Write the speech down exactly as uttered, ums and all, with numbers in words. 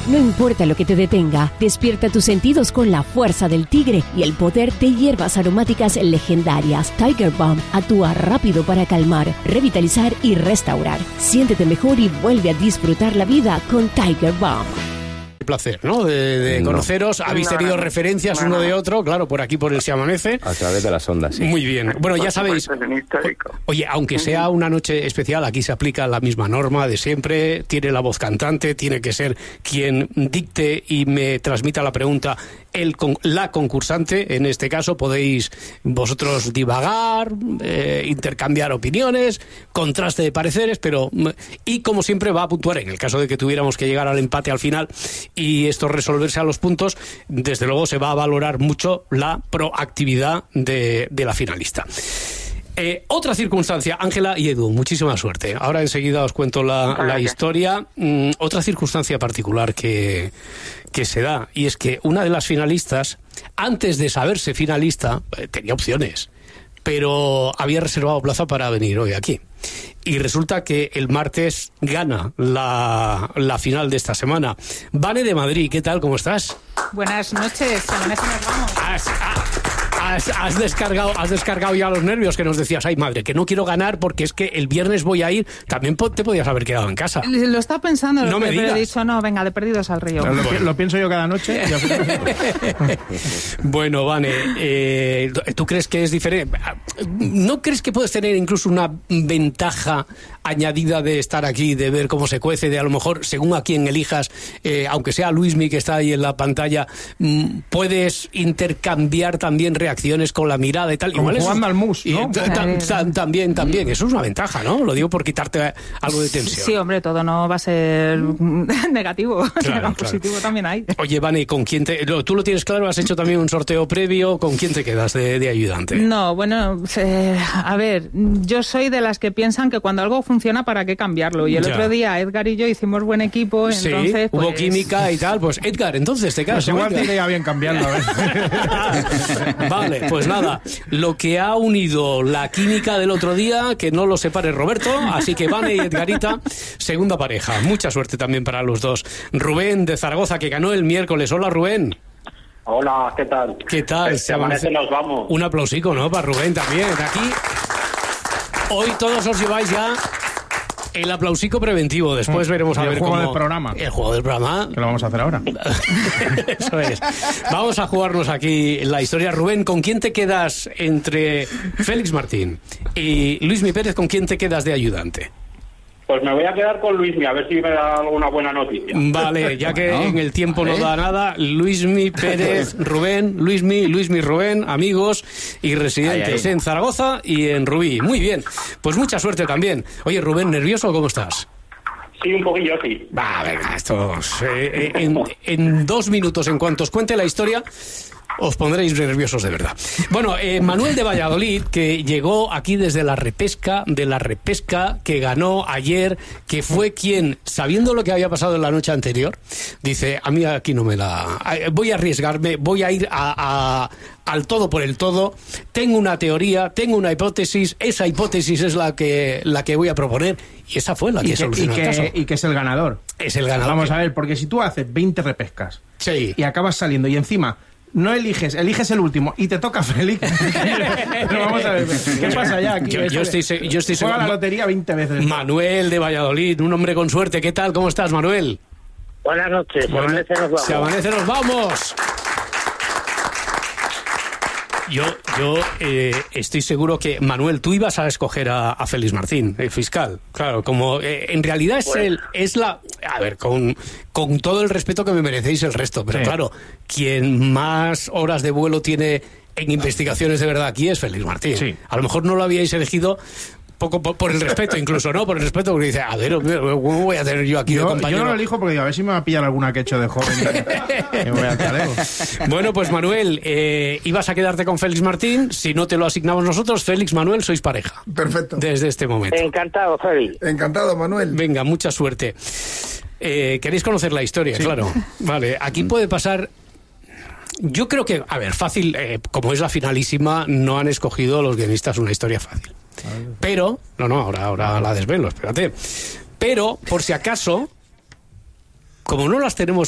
No importa lo que te detenga, despierta tus sentidos con la fuerza del tigre y el poder de hierbas aromáticas legendarias. Tiger Balm actúa rápido para calmar, revitalizar y restaurar. Siéntete mejor y vuelve a disfrutar la vida con Tiger Balm. Placer, ¿no? De, de conoceros. No. Habéis tenido no, referencias no, no. uno de otro, claro, por aquí por el Se Amanece. A través de las ondas, sí. Muy bien. Bueno, ya sabéis. Oye, aunque sea una noche especial, aquí se aplica la misma norma de siempre. Tiene la voz cantante, tiene que ser quien dicte y me transmita la pregunta el la concursante. En este caso podéis vosotros divagar, eh, intercambiar opiniones, contraste de pareceres, pero y como siempre va a puntuar en el caso de que tuviéramos que llegar al empate al final y esto resolverse a los puntos. Desde luego se va a valorar mucho la proactividad de, de la finalista. Eh, otra circunstancia, Ángela y Edu, muchísima suerte. Ahora enseguida os cuento la, la historia. Mm, otra circunstancia particular que, que se da, y es que una de las finalistas, antes de saberse finalista, eh, tenía opciones, pero había reservado plaza para venir hoy aquí. Y resulta que el martes gana la, la final de esta semana. Vane de Madrid, ¿qué tal? ¿Cómo estás? Buenas noches, Se Amanece, nos vamos. Has, has, has, descargado, has descargado ya los nervios que nos decías, ay madre, que no quiero ganar porque es que el viernes voy a ir. También te podías haber quedado en casa. Lo estaba pensando, no me pero he dicho, no, venga, de perdidos al río. Lo, lo, lo pienso yo cada noche. Bueno, Vane, eh, ¿tú crees que es diferente? ¿No crees que puedes tener incluso una ventaja añadida de estar aquí, de ver cómo se cuece, de a lo mejor, según a quien elijas, eh, aunque sea Luismi que está ahí en la pantalla, mmm, puedes intercambiar también reacciones con la mirada y tal? Como igual jugando es, al mus, ¿no? Ta, ta, ta, también, también. Eso es una ventaja, ¿no? Lo digo por quitarte algo de tensión. Sí, hombre, todo no va a ser negativo. Claro, claro. Positivo también hay. Oye, Vane, ¿con quién te...? ¿Tú lo tienes claro? ¿Has hecho también un sorteo previo? ¿Con quién te quedas de, de ayudante? No, bueno, eh, a ver, yo soy de las que piensan que cuando algo funciona, ¿para qué cambiarlo? Y el ya. otro día Edgar y yo hicimos buen equipo, sí, entonces... hubo pues... química y tal. Pues Edgar, entonces te quedas. Pues igual te iría bien cambiarlo. ¿eh? Vale, pues nada, lo que ha unido la química del otro día, que no lo separe Roberto, así que Vane y Edgarita, segunda pareja. Mucha suerte también para los dos. Rubén de Zaragoza, que ganó el miércoles. Hola, Rubén. Hola, ¿qué tal? ¿Qué tal? Se amanece, nos vamos. Un aplausico, ¿no? Para Rubén también. Aquí, hoy todos os lleváis ya el aplausico preventivo. Después mm. veremos a el ver juego cómo... del programa. El juego del programa. Que lo vamos a hacer ahora. Eso es. Vamos a jugarnos aquí la historia. Rubén, ¿con quién te quedas entre Félix Martín y Luismi Pérez? ¿Con quién te quedas de ayudante? Pues me voy a quedar con Luismi, a ver si me da alguna buena noticia. Vale, ya que bueno, en el tiempo vale. no da nada, Luismi Pérez, Rubén, Luismi, Luismi, Rubén, amigos y residentes ay, ay. en Zaragoza y en Rubí. Muy bien, pues mucha suerte también. Oye, Rubén, ¿nervioso o cómo estás? Sí, un poquillo, sí. Va, venga, esto... Eh, en, en dos minutos, en cuanto os cuente la historia... os pondréis nerviosos de verdad. Bueno, eh, Manuel de Valladolid, que llegó aquí desde la repesca, de la repesca, que ganó ayer, que fue quien, sabiendo lo que había pasado en la noche anterior, dice, a mí aquí no me la... voy a arriesgarme, voy a ir a, a, al todo por el todo, tengo una teoría, tengo una hipótesis, esa hipótesis es la que, la que voy a proponer, y esa fue la que, que solucionó el caso. Y que es el ganador. Es el ganador. Vamos a ver, porque si tú haces veinte repescas sí. y acabas saliendo y encima... no eliges, eliges el último y te toca Félix. Pero vamos a ver, ¿qué pasa ya aquí? Yo, yo estoy, yo estoy Juega la lotería veinte veces. Manuel de Valladolid, un hombre con suerte. ¿Qué tal? ¿Cómo estás, Manuel? Buenas noches. Se amanece, nos vamos. Se amanece, nos vamos. Yo, yo eh, estoy seguro que, Manuel, tú ibas a escoger a, a Félix Martín, el fiscal. Claro, como eh, en realidad es bueno. el, es la... A ver, con, con todo el respeto que me merecéis el resto, pero sí. claro, quien más horas de vuelo tiene en investigaciones de verdad aquí es Félix Martín. Sí. A lo mejor no lo habíais elegido... poco por, por el respeto, incluso, ¿no? Por el respeto, porque dice, a ver, ¿cómo voy a tener yo aquí yo, de compañero? Yo no lo elijo porque digo, a ver si me va a pillar alguna que he hecho de joven. Me voy al talego. Bueno, pues Manuel, eh, ibas a quedarte con Félix Martín. Si no te lo asignamos nosotros, Félix, Manuel, sois pareja. Perfecto. Desde este momento. Encantado, Félix. Encantado, Manuel. Venga, mucha suerte. Eh, ¿Queréis conocer la historia? Sí. Claro. Vale, aquí puede pasar... Yo creo que, a ver, fácil, eh, como es la finalísima, no han escogido los guionistas una historia fácil. Pero, no, no, ahora, ahora la desvelo, espérate. Pero, por si acaso, como no las tenemos